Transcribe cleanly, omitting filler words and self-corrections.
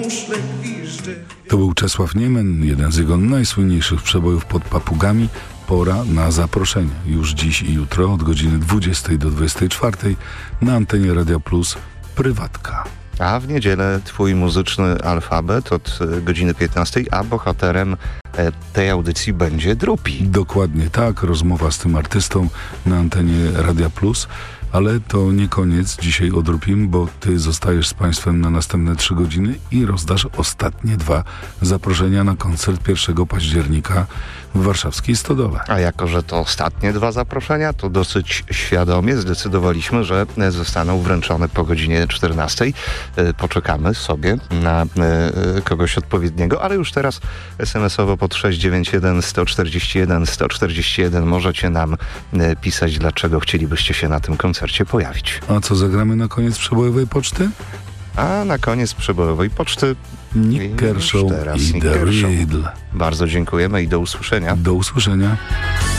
To był Czesław Niemen, jeden z jego najsłynniejszych przebojów pod papugami. Pora na zaproszenie. Już dziś i jutro od godziny 20 do 24 na antenie Radia Plus Prywatka. A w niedzielę twój muzyczny alfabet od godziny 15, a bohaterem tej audycji będzie Drupi. Dokładnie tak, rozmowa z tym artystą na antenie Radia Plus. Ale to nie koniec dzisiaj o Drupim, bo ty zostajesz z państwem na następne 3 godziny i rozdasz ostatnie 2 zaproszenia na koncert 1 października w warszawskiej Stodole. A jako, że to ostatnie 2 zaproszenia, to dosyć świadomie zdecydowaliśmy, że zostaną wręczone po godzinie 14. Poczekamy sobie na kogoś odpowiedniego, ale już teraz SMS-owo pod 691 141 141 możecie nam pisać, dlaczego chcielibyście się na tym koncercie pojawić. A co zagramy na koniec przebojowej poczty? A na koniec przebojowej poczty Nick Kershaw i The Riddle. Bardzo dziękujemy i do usłyszenia. Do usłyszenia.